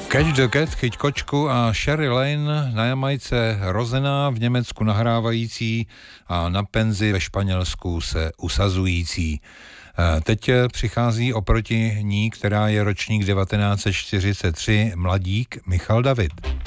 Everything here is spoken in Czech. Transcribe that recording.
Catch the Cat, chyť kočku a Sherry Lane na Jamajce rozená, v Německu nahrávající a na penzi ve Španělsku se usazující. Teď přichází oproti ní, která je ročník 1943, mladík Michal David.